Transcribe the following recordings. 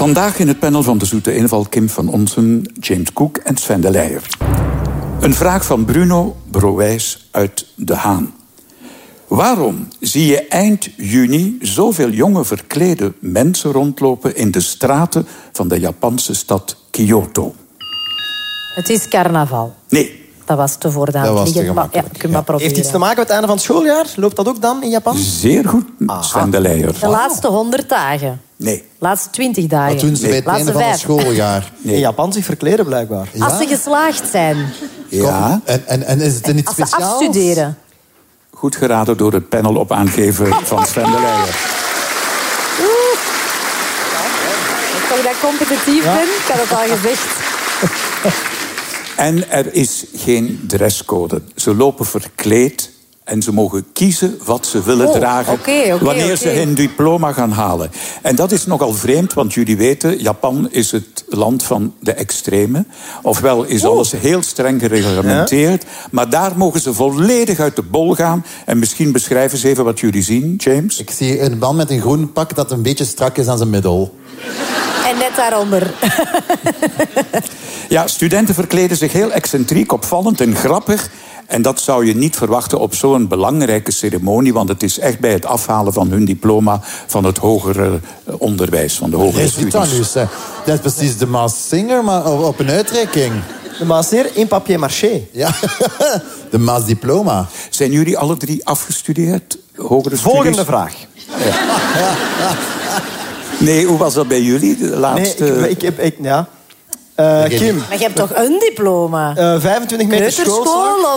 Vandaag in het panel van de Zoete Inval Kim van Onsen, James Cook en Sven de Leijer. Een vraag van Bruno Browijs uit De Haan. Waarom zie je eind juni zoveel jonge verklede mensen rondlopen in de straten van de Japanse stad Kyoto? Het is carnaval. Nee. Dat was te voor de hand liggend. Ja, kun maar proberen. Heeft iets te maken met het einde van het schooljaar? Loopt dat ook dan in Japan? Zeer goed, Sven de Leijer. De laatste 100 dagen. Nee. De laatste 20 dagen. Wat doen ze bij het einde van het schooljaar? In Japan zich verkleden, blijkbaar. Ja. Als ze geslaagd zijn. Ja. En is het iets Als ze speciaals? afstuderen. Goed geraden door het panel op aangeven van Sven de Leijer. Als ik dat competitief ben, ik had het al gezegd. En er is geen dresscode. Ze lopen verkleed en ze mogen kiezen wat ze willen dragen wanneer ze hun diploma gaan halen. En dat is nogal vreemd, want jullie weten, Japan is het land van de extreme. Ofwel is alles heel streng gereglementeerd, maar daar mogen ze volledig uit de bol gaan. En misschien beschrijven ze even wat jullie zien, James. Ik zie een man met een groen pak dat een beetje strak is aan zijn middel. En net daaronder. Ja, studenten verkleden zich heel excentriek, opvallend en grappig. En dat zou je niet verwachten op zo'n belangrijke ceremonie, want het is echt bij het afhalen van hun diploma van het hogere onderwijs, van de hogere studies. Dat is precies de Masked Singer, maar op een uitreiking. De Master in papier-maché. Ja, de Maas Diploma. Zijn jullie alle drie afgestudeerd? Hogere studies? Volgende vraag. Ja. Nee, hoe was dat bij jullie? De laatste... Nee, ja. Kim. Maar je hebt toch een diploma? 25 meter schoolslag? Of...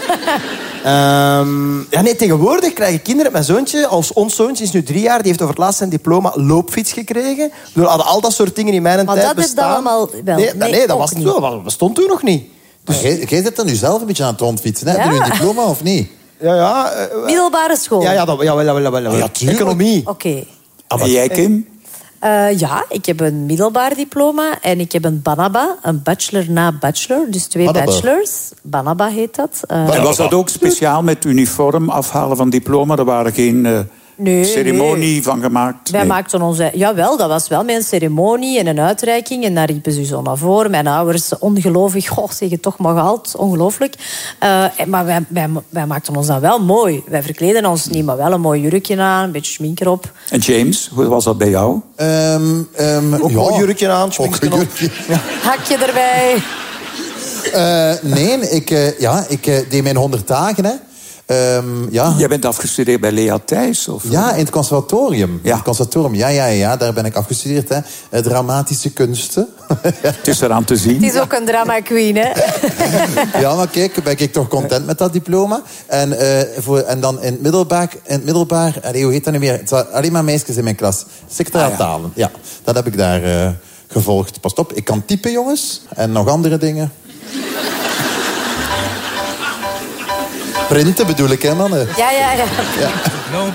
ja, nee, tegenwoordig krijgen kinderen... Mijn zoontje, ons zoontje is nu 3 jaar... die heeft over het laatst zijn diploma loopfiets gekregen. We hadden al dat soort dingen in mijn tijd dat bestaan. Allemaal wel. Nee, dat was niet. Dat bestond toen nog niet. Dus... Jij zit dan nu zelf een beetje aan het rondfietsen, hè? Ja. Doe je een diploma of niet? Ja. Middelbare school? Ja, economie. Oké. En jij, Kim? Ja, ik heb een middelbaar diploma en ik heb een Banaba, een bachelor na bachelor, dus 2 bachelors. Banaba heet dat. En was dat ook speciaal met uniform afhalen van diploma? Er waren geen ceremonie van gemaakt? Wij maakten onze... Jawel, dat was wel met een ceremonie en een uitreiking. En daar riepen ze zo naar voren. Mijn ouders, ongelovig, zeggen toch maar gehaald, ongelooflijk. Maar wij maakten ons dan wel mooi. Wij verkleden ons niet, maar wel een mooi jurkje aan, een beetje schmink erop. En James, hoe was dat bij jou? Ook mooi jurkje aan, schmink erop. Hakje erbij. Nee, ik deed mijn 100 dagen, hè. Jij bent afgestudeerd bij Lea Thijs? Of? Ja, in het conservatorium. Ja. Het conservatorium. Ja, daar ben ik afgestudeerd. Hè. Dramatische kunsten. Het is eraan te zien. Het is ook een drama queen, hè? Ja, maar kijk, ben ik toch content met dat diploma. En dan in het middelbaar... hoe heet dat nu weer? Het waren alleen maar meisjes in mijn klas. Secretariaat talen. Ja, dat heb ik daar gevolgd. Pas op, ik kan typen, jongens. En nog andere dingen. Printen bedoel ik, hè, mannen? Ja.